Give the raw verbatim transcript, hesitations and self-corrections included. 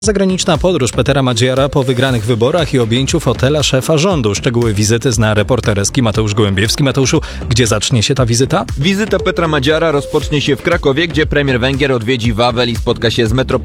Zagraniczna podróż Petera Madziara po wygranych wyborach i objęciu fotela szefa rządu. Szczegóły wizyty zna reporter Eski Mateusz Gołębiewski. Mateuszu, gdzie zacznie się ta wizyta? Wizyta Petra Madziara rozpocznie się w Krakowie, gdzie premier Węgier odwiedzi Wawel i spotka się z metropolitą